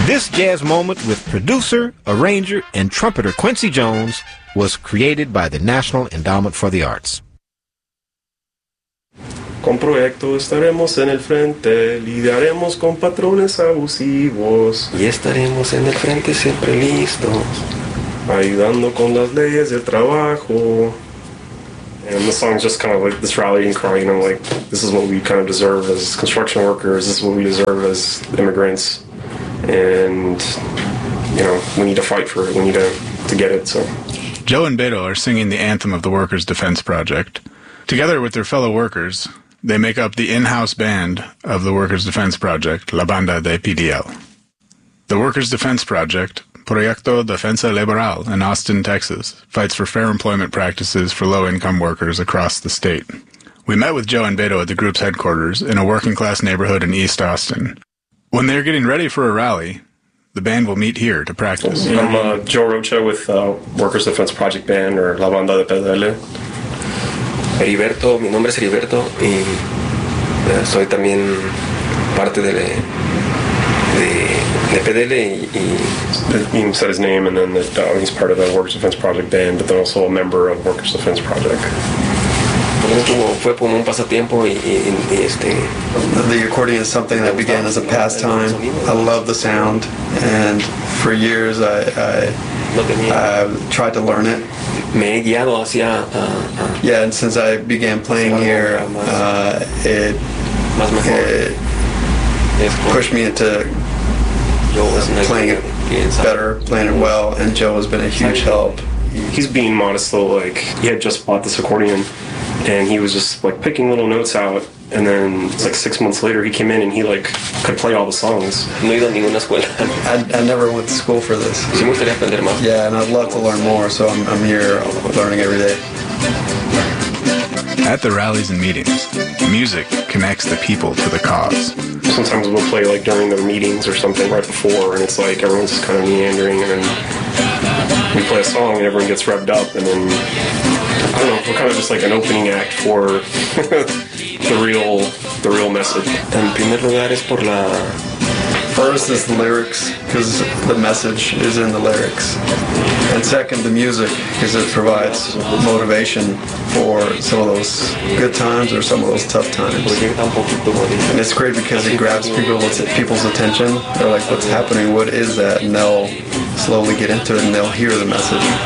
This jazz moment with producer, arranger, and trumpeter Quincy Jones was created by the National Endowment for the Arts. Con proyecto estaremos en el frente, lidiaremos con patrones abusivos. Y estaremos en el frente siempre listos. Ayudando con las leyes del trabajo. And the song's just kind of like this rallying cry, you know, like, this is what we kind of deserve as construction workers, this is what we deserve as immigrants. And, you know, we need to fight for it, we need to get it, so. Joe and Beto are singing the anthem of the Workers' Defense Project. Together with their fellow workers, they make up the in-house band of the Workers' Defense Project, La Banda de PDL. The Workers' Defense Project, Proyecto Defensa Laboral in Austin, Texas, fights for fair employment practices for low-income workers across the state. We met with Joe and Beto at the group's headquarters in a working-class neighborhood in East Austin. When they're getting ready for a rally, the band will meet here to practice. I'm Joe Rocha with Workers' Defense Project Band, or La Banda de PDL. Heriberto, mi nombre es Heriberto y soy también parte de PDL He said his name, and then he's part of the Workers' Defense Project Band, but then also a member of Workers' Defense Project. Fue como un pasatiempo y The accordion is something that began as a pastime. I love the sound, and for years I tried to learn it. Me he guiado hacia Yeah, and since I began playing here, it pushed me into playing it better, playing it well, and Joe has been a huge help. He's being modest though, like, he had just bought this accordion, and he was just like picking little notes out, and then it's like 6 months later he came in and he like could play all the songs. No he ido a ninguna escuela. I never went to school for this. Sí me gustaría aprender más. Yeah, and I'd love to learn more, so I'm here learning every day. At the rallies and meetings, music connects the people to the cause. Sometimes we'll play like during their meetings or something right before, and it's like everyone's just kind of meandering, and then we play a song and everyone gets revved up, and then I don't know, we're kind of just like an opening act for the real message. En primer lugar es por la First is the lyrics, because the message is in the lyrics. And second, the music, because it provides motivation for some of those good times or some of those tough times. And it's great because it grabs people's attention. They're like, what's happening? What is that? And they'll slowly get into it and they'll hear the message.